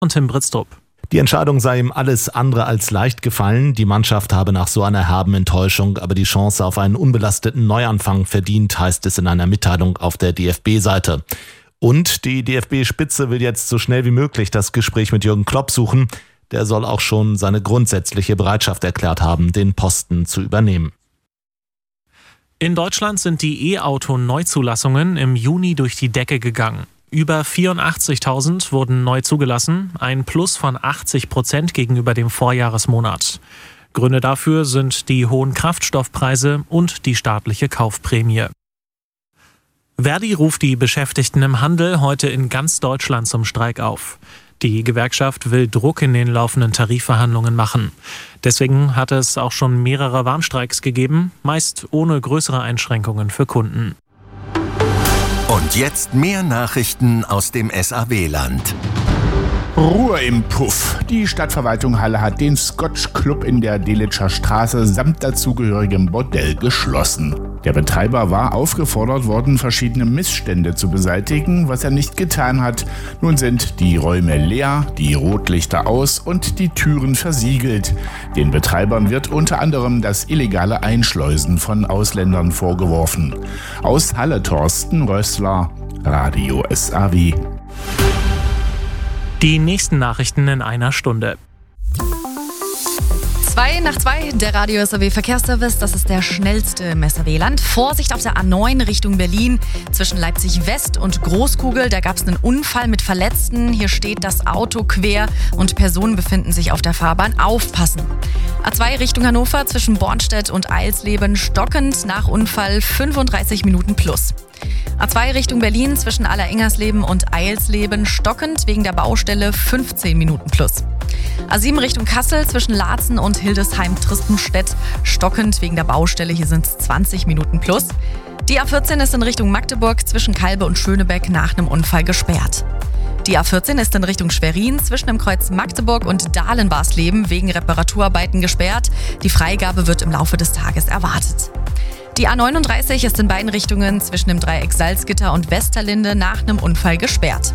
und Tim Britztrup. Die Entscheidung sei ihm alles andere als leicht gefallen. Die Mannschaft habe nach so einer herben Enttäuschung aber die Chance auf einen unbelasteten Neuanfang verdient, heißt es in einer Mitteilung auf der DFB-Seite. Und die DFB-Spitze will jetzt so schnell wie möglich das Gespräch mit Jürgen Klopp suchen. Der soll auch schon seine grundsätzliche Bereitschaft erklärt haben, den Posten zu übernehmen. In Deutschland sind die E-Auto-Neuzulassungen im Juni durch die Decke gegangen. Über 84.000 wurden neu zugelassen, ein Plus von 80% gegenüber dem Vorjahresmonat. Gründe dafür sind die hohen Kraftstoffpreise und die staatliche Kaufprämie. Verdi ruft die Beschäftigten im Handel heute in ganz Deutschland zum Streik auf. Die Gewerkschaft will Druck in den laufenden Tarifverhandlungen machen. Deswegen hat es auch schon mehrere Warnstreiks gegeben, meist ohne größere Einschränkungen für Kunden. Und jetzt mehr Nachrichten aus dem SAW-Land. Ruhe im Puff. Die Stadtverwaltung Halle hat den Scotch Club in der Delitscher Straße samt dazugehörigem Bordell geschlossen. Der Betreiber war aufgefordert worden, verschiedene Missstände zu beseitigen, was er nicht getan hat. Nun sind die Räume leer, die Rotlichter aus und die Türen versiegelt. Den Betreibern wird unter anderem das illegale Einschleusen von Ausländern vorgeworfen. Aus Halle Thorsten Rössler, Radio SAW. Die nächsten Nachrichten in einer Stunde. 2:02, der Radio SAW Verkehrsservice, das ist der schnellste im SAW-Land. Vorsicht auf der A9 Richtung Berlin zwischen Leipzig West und Großkugel. Da gab es einen Unfall mit Verletzten. Hier steht das Auto quer und Personen befinden sich auf der Fahrbahn. Aufpassen. A2 Richtung Hannover zwischen Bornstedt und Eilsleben stockend, nach Unfall 35 Minuten plus. A2 Richtung Berlin zwischen Allerengersleben und Eilsleben stockend, wegen der Baustelle 15 Minuten plus. A7 Richtung Kassel zwischen Laatzen und Hildesheim-Tristenstedt stockend, wegen der Baustelle, hier sind es 20 Minuten plus. Die A14 ist in Richtung Magdeburg zwischen Kalbe und Schönebeck nach einem Unfall gesperrt. Die A14 ist in Richtung Schwerin zwischen dem Kreuz Magdeburg und Dahlen-Barsleben wegen Reparaturarbeiten gesperrt. Die Freigabe wird im Laufe des Tages erwartet. Die A39 ist in beiden Richtungen zwischen dem Dreieck Salzgitter und Westerlinde nach einem Unfall gesperrt.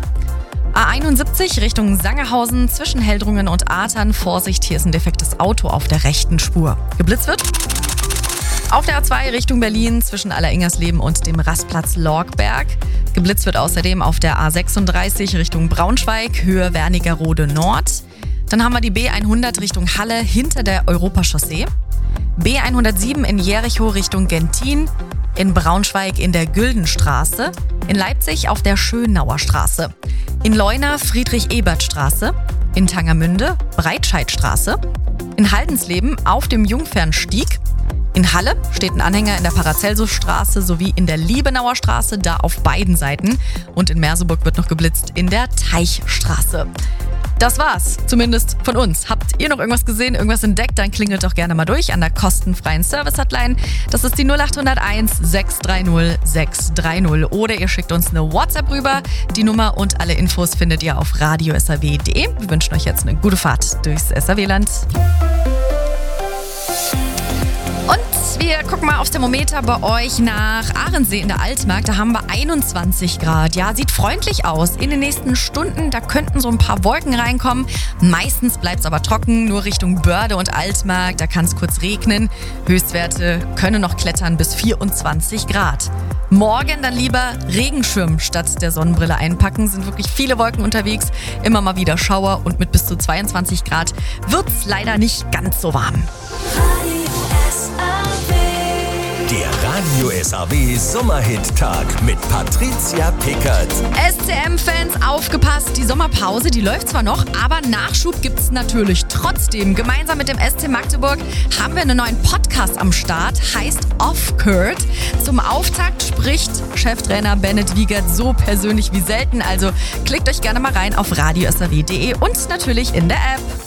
A71 Richtung Sangerhausen zwischen Heldrungen und Atern. Vorsicht, hier ist ein defektes Auto auf der rechten Spur. Geblitzt wird. Auf der A2 Richtung Berlin zwischen Allerengersleben und dem Rastplatz Lorgberg. Geblitzt wird außerdem auf der A36 Richtung Braunschweig, Höhe Wernigerode Nord. Dann haben wir die B100 Richtung Halle hinter der Europachaussee. B107 in Jericho Richtung Gentin. In Braunschweig in der Güldenstraße. In Leipzig auf der Schönauer Straße. In Leuna Friedrich-Ebert-Straße. In Tangermünde Breitscheidstraße. In Haldensleben auf dem Jungfernstieg. In Halle steht ein Anhänger in der Paracelsusstraße sowie in der Liebenauer Straße, da auf beiden Seiten. Und in Merseburg wird noch geblitzt in der Teichstraße. Das war's, zumindest von uns. Habt ihr noch irgendwas gesehen, irgendwas entdeckt, dann klingelt doch gerne mal durch an der kostenfreien Service-Hotline. Das ist die 0801 630 630. Oder ihr schickt uns eine WhatsApp rüber. Die Nummer und alle Infos findet ihr auf radiosaw.de. Wir wünschen euch jetzt eine gute Fahrt durchs SAW-Land. Und wir gucken mal aufs Thermometer bei euch nach Ahrensee in der Altmark. Da haben wir 21 Grad. Ja, sieht freundlich aus. In den nächsten Stunden, da könnten so ein paar Wolken reinkommen. Meistens bleibt es aber trocken, nur Richtung Börde und Altmark. Da kann es kurz regnen. Höchstwerte können noch klettern bis 24 Grad. Morgen dann lieber Regenschirm statt der Sonnenbrille einpacken. Sind wirklich viele Wolken unterwegs. Immer mal wieder Schauer und mit bis zu 22 Grad wird es leider nicht ganz so warm. Der Radio SAW Sommerhit-Tag mit Patricia Pickert. SCM-Fans, aufgepasst, die Sommerpause, die läuft zwar noch, aber Nachschub gibt's natürlich trotzdem. Gemeinsam mit dem SC Magdeburg haben wir einen neuen Podcast am Start, heißt Off-Court. Zum Auftakt spricht Cheftrainer Bennett Wiegert so persönlich wie selten, also klickt euch gerne mal rein auf radiosaw.de und natürlich in der App.